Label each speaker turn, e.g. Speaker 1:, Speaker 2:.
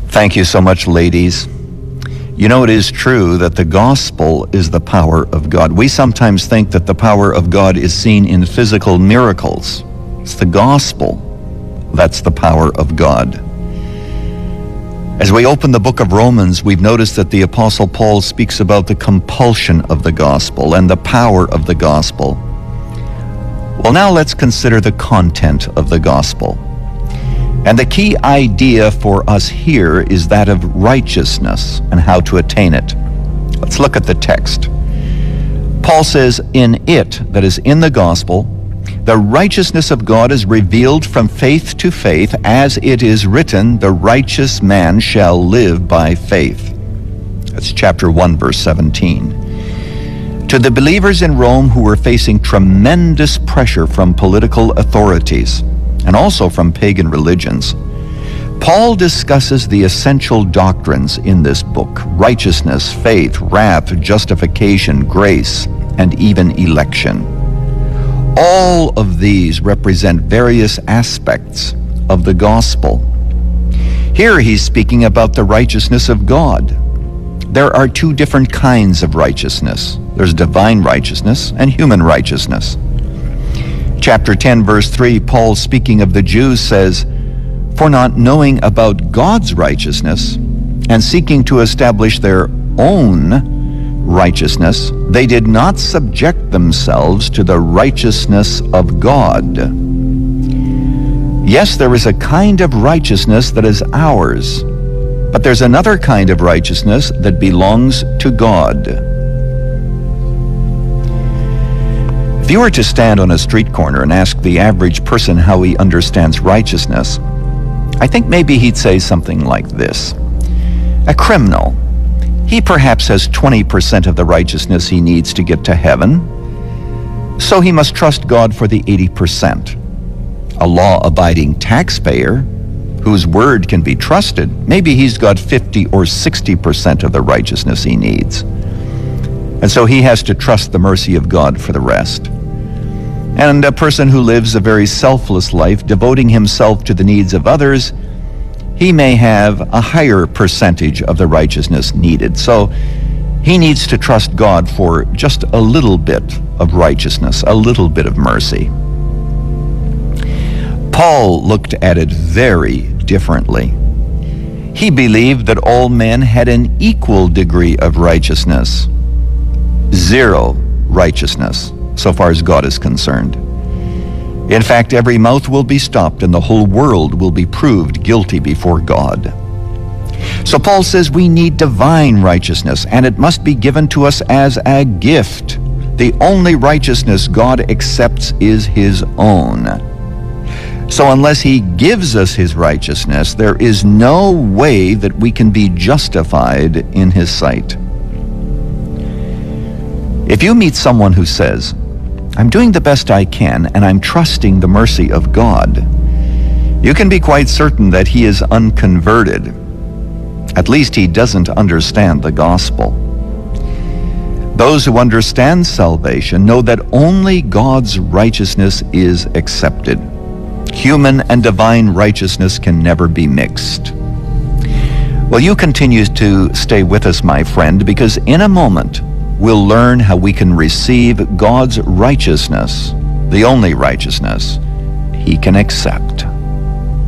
Speaker 1: Thank you so much, ladies. You know, it is true that the gospel is the power of God. We sometimes think that the power of God is seen in physical miracles. It's the gospel that's the power of God. As we open the book of Romans, we've noticed that the Apostle Paul speaks about the compulsion of the gospel and the power of the gospel. Well, now let's consider the content of the gospel. And the key idea for us here is that of righteousness and how to attain it. Let's look at the text. Paul says, in it, that is in the gospel, the righteousness of God is revealed from faith to faith, as it is written, the righteous man shall live by faith. That's chapter 1, verse 17. To the believers in Rome who were facing tremendous pressure from political authorities, and also from pagan religions, Paul discusses the essential doctrines in this book: righteousness, faith, wrath, justification, grace, and even election. All of these represent various aspects of the gospel. Here he's speaking about the righteousness of God. There are two different kinds of righteousness. There's divine righteousness and human righteousness. Chapter 10, verse 3, Paul, speaking of the Jews, says, "For not knowing about God's righteousness and seeking to establish their own righteousness, they did not subject themselves to the righteousness of God." Yes, there is a kind of righteousness that is ours, but there's another kind of righteousness that belongs to God. If you were to stand on a street corner and ask the average person how he understands righteousness, I think maybe he'd say something like this. A criminal, he perhaps has 20% of the righteousness he needs to get to heaven, so he must trust God for the 80%. A law-abiding taxpayer, whose word can be trusted, maybe he's got 50 or 60% of the righteousness he needs. And so he has to trust the mercy of God for the rest. And a person who lives a very selfless life, devoting himself to the needs of others, he may have a higher percentage of the righteousness needed. So he needs to trust God for just a little bit of righteousness, a little bit of mercy. Paul looked at it very differently. He believed that all men had an equal degree of righteousness. Zero righteousness, so far as God is concerned. In fact, every mouth will be stopped and the whole world will be proved guilty before God. So Paul says we need divine righteousness, and it must be given to us as a gift. The only righteousness God accepts is His own. So unless He gives us His righteousness, there is no way that we can be justified in His sight. If you meet someone who says, "I'm doing the best I can and I'm trusting the mercy of God," you can be quite certain that he is unconverted. At least he doesn't understand the gospel. Those who understand salvation know that only God's righteousness is accepted. Human and divine righteousness can never be mixed. Well, you continue to stay with us, my friend, because in a moment, we'll learn how we can receive God's righteousness, the only righteousness He can accept.